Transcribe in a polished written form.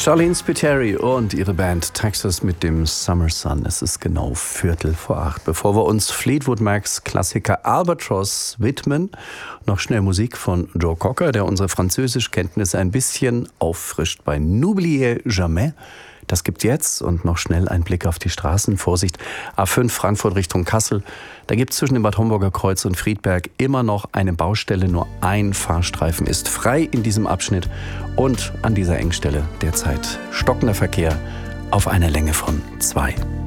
Charlene Spiteri und ihre Band Texas mit dem Summer Sun. Es ist genau 7:45. Bevor wir uns Fleetwood Macs Klassiker Albatross widmen, noch schnell Musik von Joe Cocker, der unsere Französischkenntnisse ein bisschen auffrischt bei N'oubliez jamais. Das gibt jetzt und noch schnell ein Blick auf die Straßen. Vorsicht, A5 Frankfurt Richtung Kassel. Da gibt es zwischen dem Bad Homburger Kreuz und Friedberg immer noch eine Baustelle. Nur ein Fahrstreifen ist frei in diesem Abschnitt. Und an dieser Engstelle derzeit stockender Verkehr auf einer Länge von 2.